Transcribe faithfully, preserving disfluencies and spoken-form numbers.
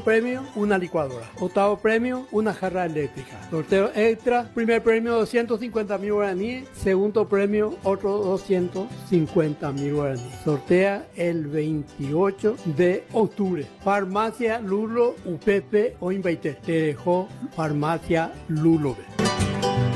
premio, una licuadora. Octavo premio, una jarra eléctrica. Sorteo extra, primer premio doscientos cincuenta mil guaraníes, segundo premio otro doscientos cincuenta mil guaraníes. Sortea el veintiocho de octubre. Farmacia Lulo, U P P o Invaiter. Te dejó Farmacia Lulo.